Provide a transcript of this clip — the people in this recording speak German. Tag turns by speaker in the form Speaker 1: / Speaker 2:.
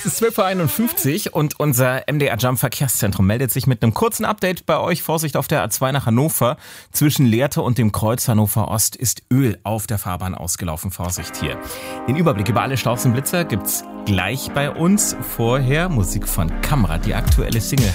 Speaker 1: Es ist 12:51 Uhr und unser MDR Jump Verkehrszentrum meldet sich mit einem kurzen Update bei euch. Vorsicht auf der A2 nach Hannover. Zwischen Lehrte und dem Kreuz Hannover Ost ist Öl auf der Fahrbahn ausgelaufen. Vorsicht hier. Den Überblick über alle Staus und Blitzer gibt's gleich bei uns. Vorher Musik von Kamrat, die aktuelle Single